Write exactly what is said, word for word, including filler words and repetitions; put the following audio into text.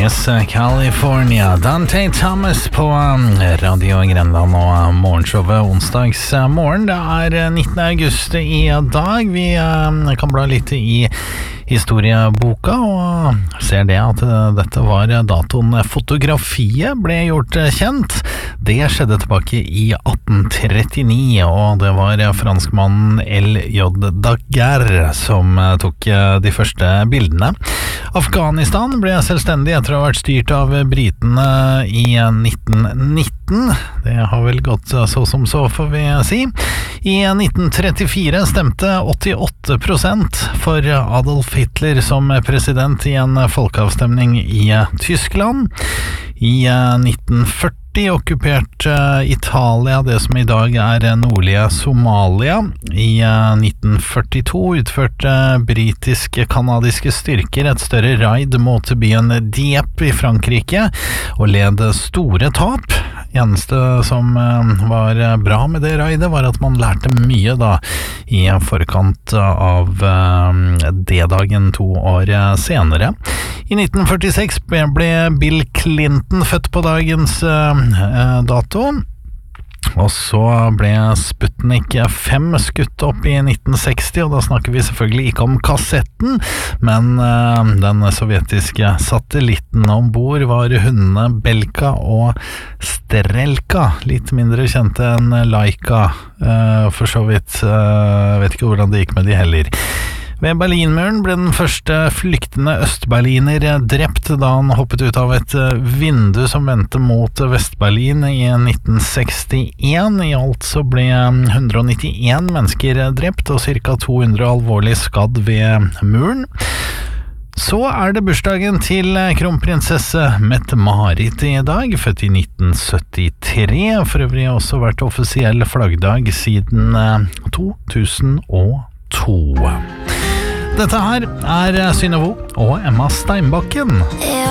Miss California, Dante Thomas på Radio Grenland og morgenshowet onsdags morgen. Det er nittende august i dag. Vi kan bla litt i historieboka og ser det at dette var datoen fotografiet ble gjort kjent. Det skjedde tilbake i atten trettini, og det var franskmannen L J Daguerre som tok de første bildene. Afghanistan ble selvstendig etter å ha vært styrt av britene i nitten nitten. Det har vel gått så som så, får vi si. I nitten trettifire stemte åttiåtte prosent for Adolf Hitler som president i en folkeavstemning i Tyskland. I nitten førti okkuperte Italia det som i dag er nordlige Somalia. I nitten førtito utførte britisk-kanadiske styrker et større raid mot byen Dieppe i Frankrike og led store tap. Eneste som var bra med det raidet var at man lærte mye da i forkant av D-dagen to år senere. I nitten førtiseks ble Bill Clinton født på dagens dato. Og så ble Sputnik fem skutt opp i nitten seksti, og da snakker vi selvfølgelig ikke om kassetten, men uh, den sovjetiske satellitten ombord var hundene Belka og Strelka, litt mindre kjente enn Laika, uh, for så vidt. Uh, vet ikke hvordan det gikk med de heller. Ved Berlinmuren ble den første flyktende østberliner drept da han hoppet ut av et vindu som vendte mot Vestberlin i nitten sekstien. I alt så ble hundre og nittien mennesker drept og ca. to hundre alvorlig skadd ved muren. Så er det bursdagen til kronprinsesse Mette-Marit i dag, født i nitten syttitre, for øvrig også vært offisiell flaggdag siden to tusen og to. Dette her er Synnøve og Emma Steinbakken.